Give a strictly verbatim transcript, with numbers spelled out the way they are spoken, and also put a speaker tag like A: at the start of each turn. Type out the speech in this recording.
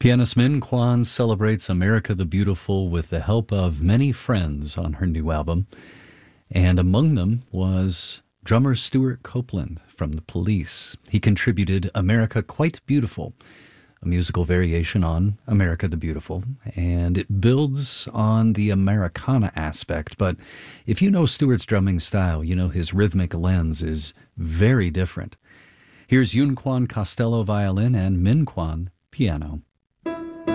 A: Pianist Min Kwan celebrates America the Beautiful with the help of many friends on her new album. And among them was drummer Stuart Copeland from The Police. He contributed America Quite Beautiful, a musical variation on America the Beautiful, and it builds on the Americana aspect. But if you know Stuart's drumming style, you know his rhythmic lens is very different. Here's Yun Kwan Costello violin and Min Kwan piano.